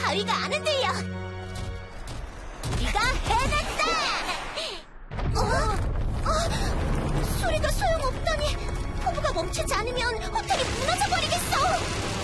바위가 안 흔들려. 우리가 해냈다! 소리가 소용없다니. 호부가 멈추지 않으면 호텔이 무너져버리겠어.